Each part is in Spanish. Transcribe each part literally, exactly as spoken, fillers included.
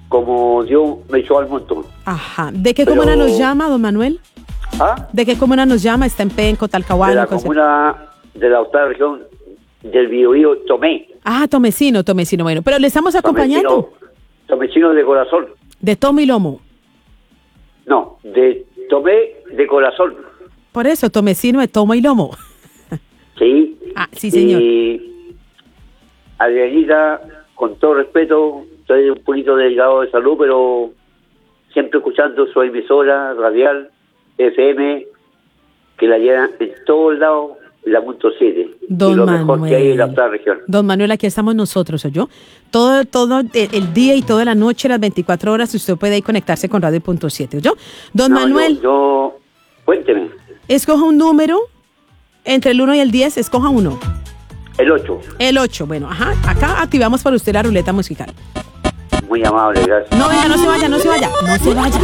como Dios me echó al montón. Ajá. ¿De qué Pero- comuna nos llama, don Manuel? ¿Ah? ¿De qué comuna nos llama? ¿Está en Penco, De Talcahuano? la Conce- comuna de la octava región del Biobío, Tomé. Ah, Tomecino, Tomecino. Bueno, pero le estamos acompañando. Tomecino, Tomecino de corazón. De Tomo y Lomo. No, de Tomé de corazón. Por eso, Tomecino de Tomo y Lomo. Sí. Ah, sí, señor. Y Adrianita, con todo respeto, estoy un poquito delicado de salud, pero siempre escuchando su emisora radial, F M, que la llevan en todos lados, la punto siete. Don y lo mejor que hay en la Manuel. octava región. Don Manuel, aquí estamos nosotros, ¿oyó? Todo, todo el, el día y toda la noche, las veinticuatro horas, usted puede ahí conectarse con Radio Punto siete, ¿oyó? Don No, Manuel, Yo, yo- cuénteme, escoja un número entre el uno y el diez, escoja uno. el ocho. El ocho, bueno, ajá, acá activamos para usted la ruleta musical. Muy amable, gracias. No, venga, no se vaya, no se vaya, no se vaya.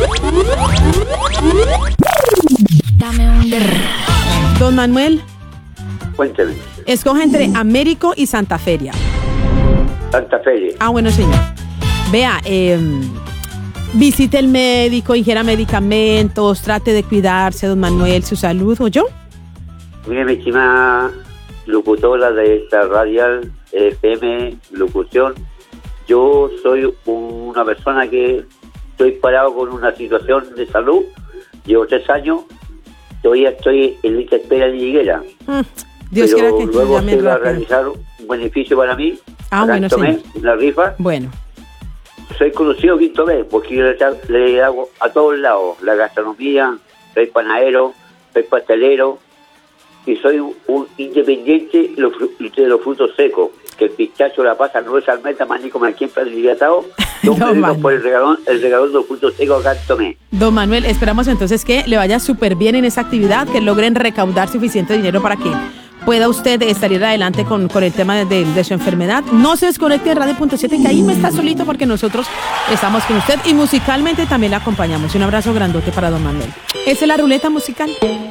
Dame un brr. Don Manuel, Cuénteme. escoja entre Américo y Santa Feria. Santa Fe. Ah, bueno, señor. Vea, eh, visite el médico, ingiera medicamentos, trate de cuidarse, don Manuel, su salud, ¿oyó? Mire, mi estimada locutora de esta radial F M, locución, yo soy una persona que estoy parado con una situación de salud, llevo tres años, todavía estoy en lista de espera de Higuera, Mm, Dios pero quiera que nos luego llamen se va a rápido. realizar un beneficio para mí, Ah, acá bueno, en Tomé, señor. en la rifa. Bueno, Soy conocido aquí en Tomé, porque yo le, tra- le hago a todos lados, la gastronomía, soy panadero, soy pastelero, y soy un, un independiente de los, fru- de los frutos secos, que el pistacho, la pasa, no es almendra, maní, como aquí en Plaza Hidratado, No, yo me dedico Manuel. por el regalón, el regalón de los frutos secos acá en Tomé. don Manuel, esperamos entonces que le vaya súper bien en esa actividad, que logren recaudar suficiente dinero para que pueda usted eh, salir adelante con, con el tema de, de- de su enfermedad. No se desconecte de Radio Punto siete, que ahí no está solito porque nosotros estamos con usted y musicalmente también le acompañamos. Un abrazo grandote para don Manuel. Esa es la ruleta musical.